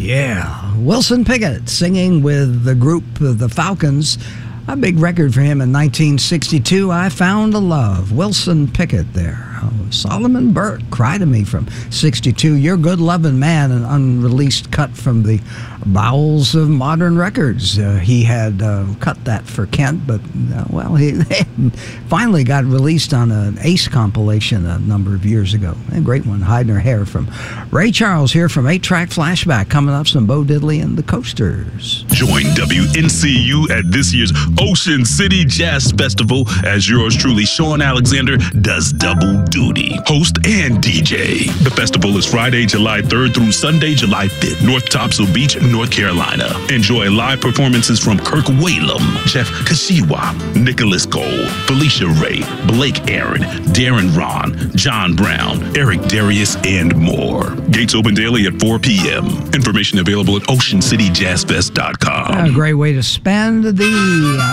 Yeah, Wilson Pickett singing with the group The Falcons. A big record for him in 1962, I Found a Love. Wilson Pickett there. Solomon Burke, Cry to Me from 62. You're Good Lovin' Man, an unreleased cut from the bowels of modern records. He had cut that for Kent, but, he finally got released on an Ace compilation a number of years ago. A great one, Hiding Her Hair from Ray Charles here from 8-Track Flashback. Coming up, some Bo Diddley and the Coasters. Join WNCU at this year's Ocean City Jazz Festival as yours truly, Sean Alexander, does double duty, host and DJ. The festival is Friday, July 3rd through Sunday, July 5th, North Topsail Beach, North Carolina. Enjoy live performances from Kirk Whalum, Jeff Kashiwa, Nicholas Cole, Felicia Ray, Blake Aaron, Darren Ron, John Brown, Eric Darius, and more. Gates open daily at 4 p.m. Information available at oceancityjazzfest.com. A great way to spend the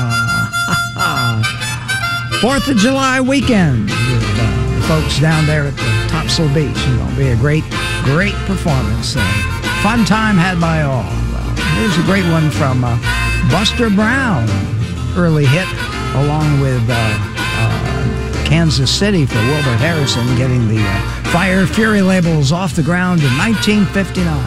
4th of July weekend with folks down there at the Topsail Beach. It'll be a great performance. Fun time had by all. Well, here's a great one from Buster Brown, early hit, along with Kansas City for Wilbert Harrison, getting the Fire Fury labels off the ground in 1959.